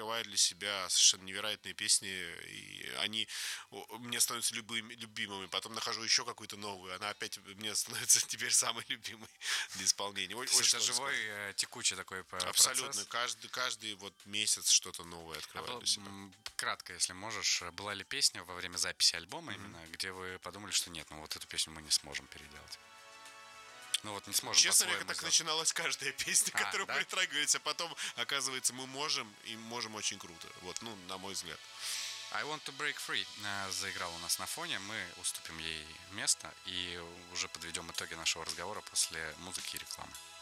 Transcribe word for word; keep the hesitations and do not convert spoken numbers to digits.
открываю для себя совершенно невероятные песни, и они о, мне становятся любыми, любимыми. Потом нахожу еще какую-то новую, она опять мне становится теперь самой любимой для исполнения. О- То есть Очень это сложно живой, сказать. э, текучий такой п- Абсолютно. процесс. Каждый, каждый вот месяц что-то новое А открываю был, для себя. м, кратко, если можешь, э, была ли песня во время записи альбома Мгм. именно, где вы подумали, что нет, ну вот эту песню мы не сможем переделать? Ну вот не сможем Честно говоря, по-своему так сделать. начиналась каждая песня, А, которую да? мы притрагивались, а потом, оказывается, мы можем, и можем очень круто. Вот, ну, на мой взгляд. I Want to Break Free э, заиграл у нас на фоне. Мы уступим ей место и уже подведем итоги нашего разговора после музыки и рекламы.